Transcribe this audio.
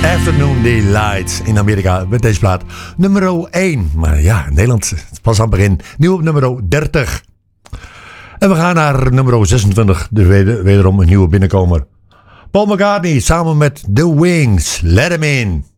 Afternoon Delight in Amerika met deze plaat nummer 1. Maar ja, in Nederland pas aan het begin. Nieuw op nummer 30. En we gaan naar nummer 26. Dus wederom een nieuwe binnenkomer. Paul McCartney samen met The Wings. Let 'em in.